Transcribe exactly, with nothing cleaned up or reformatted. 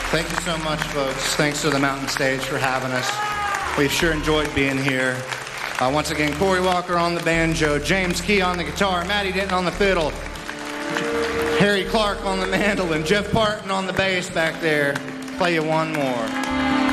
Thank you so much, folks. Thanks to the Mountain Stage for having us. We've sure enjoyed being here. Uh, once again, Corey Walker on the banjo, James Key on the guitar, Matty Denton on the fiddle, Harry Clark on the mandolin, Jeff Parton on the bass back there. Play you one more.